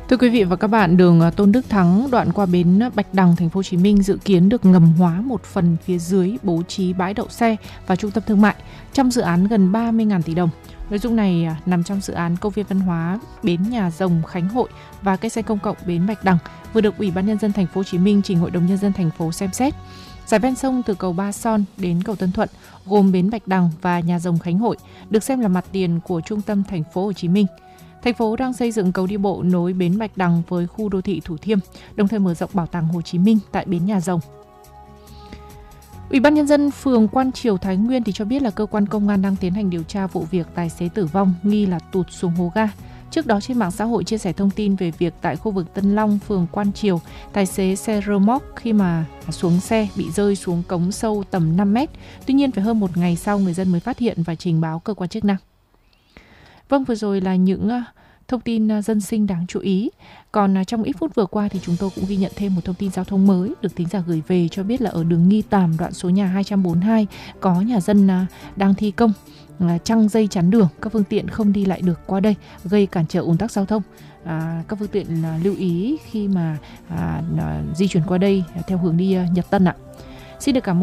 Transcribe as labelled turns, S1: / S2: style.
S1: Thưa quý vị và các bạn, đường Tôn Đức Thắng đoạn qua bến Bạch Đằng, thành phố Hồ Chí Minh dự kiến được ngầm hóa một phần phía dưới, bố trí bãi đậu xe và trung tâm thương mại trong dự án gần 30.000 tỷ đồng. Nội dung này nằm trong dự án công viên văn hóa bến Nhà Rồng Khánh Hội và cây xanh công cộng bến Bạch Đằng vừa được Ủy ban Nhân dân thành phố Hồ Chí Minh trình Hội đồng Nhân dân thành phố xem xét. Dải ven sông từ cầu Ba Son đến cầu Tân Thuận gồm bến Bạch Đằng và Nhà Rồng Khánh Hội được xem là mặt tiền của trung tâm thành phố Hồ Chí Minh. Thành phố đang xây dựng cầu đi bộ nối bến Bạch Đằng với khu đô thị Thủ Thiêm, đồng thời mở rộng bảo tàng Hồ Chí Minh tại bến Nhà Rồng. Ủy ban Nhân dân phường Quan Triều, Thái Nguyên thì cho biết là cơ quan công an đang tiến hành điều tra vụ việc tài xế tử vong nghi là tụt xuống hố ga. Trước đó trên mạng xã hội chia sẻ thông tin về việc tại khu vực Tân Long, phường Quan Triều, tài xế xe rơ móc khi mà xuống xe bị rơi xuống cống sâu tầm 5 mét. Tuy nhiên phải hơn một ngày sau người dân mới phát hiện và trình báo cơ quan chức năng. Vâng, vừa rồi là những thông tin dân sinh đáng chú ý. Còn trong ít phút vừa qua thì chúng tôi cũng ghi nhận thêm một thông tin giao thông mới được thính giả gửi về, cho biết là ở đường Nghi Tàm, đoạn số nhà 242 có nhà dân đang thi công trăng dây chắn đường, các phương tiện không đi lại được qua đây, gây cản trở ùn tắc giao thông. Các phương tiện lưu ý khi mà di chuyển qua đây theo hướng đi Nhật Tân ạ. Xin được cảm ơn